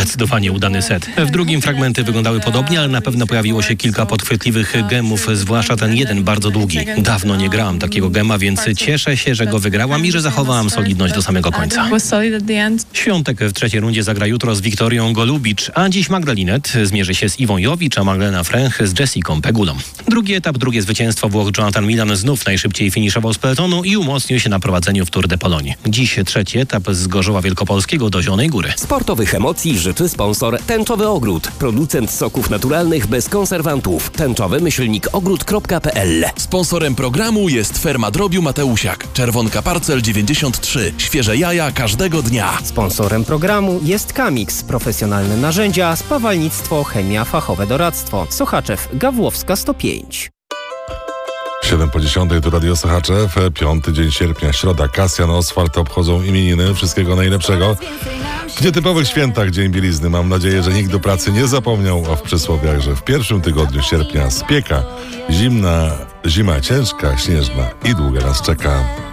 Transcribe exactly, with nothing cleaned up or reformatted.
zdecydowanie udany set. W drugim fragmenty wyglądały podobnie, ale na pewno pojawiło się kilka podchwytliwych gemów, zwłaszcza ten jeden bardzo długi. Dawno nie grałam takiego gema, więc cieszę się, że go wygrałam i że zachowałam solidność do samego końca. Świątek w trzeciej rundzie zagra jutro z Wiktorią Golubicz, a dziś Magdalinet zmierzy się z Iwą Jowicz, a Magdalena Fręch z Jessiką Pegulą. Drugi etap, drugie zwycięstwo Włoch Jonathan Milan znów najszybciej finiszował z peletonu i umocnił się na prowadzeniu w Tour de Pologne. Dziś trzeci etap z Gorzowa Wielkopolskiego do Zielonej Góry. Sportowych emocji życzy sponsor Tęczowy Ogród, producent soków naturalnych bez konserwantów. Tęczowy myślnik ogród kropka p l. Sponsorem programu jest Ferma Drobiu Mateusiak. Czerwonka Parcel dziewięćdziesiąt trzy. Świeże jaja każdego dnia. Sponsorem programu jest Kamix. Profesjonalne narzędzia, spawalnictwo, chemia, fachowe doradztwo. Sochaczew, Gawłowska sto pięć. siedem po dziesiątej to Radio Sochaczew, piąty dzień sierpnia, środa. Kasjan, Oswald obchodzą imieniny. Wszystkiego najlepszego. W nietypowych świętach Dzień Bielizny. Mam nadzieję, że nikt do pracy nie zapomniał, a w przysłowiach, że w pierwszym tygodniu sierpnia spieka, zimna, zima ciężka, śnieżna i długa nas czeka.